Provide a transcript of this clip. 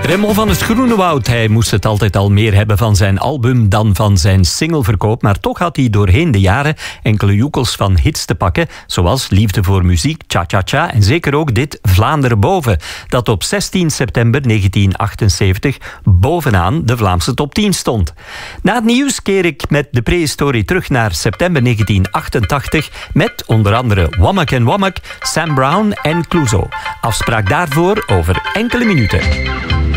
Raymond van het Groenewoud, hij moest het altijd al meer hebben van zijn album dan van zijn singleverkoop, maar toch had hij doorheen de jaren enkele joekels van hits te pakken, zoals Liefde voor muziek, Cha Cha Cha en zeker ook dit Vlaanderen boven, dat op 16 september 1978 bovenaan de Vlaamse top 10 stond. Na het nieuws keer ik met de prehistorie terug naar september 1988 met onder andere Womack en Womack, Sam Brown en Clouseau. Afspraak daarvoor over enkele minuten.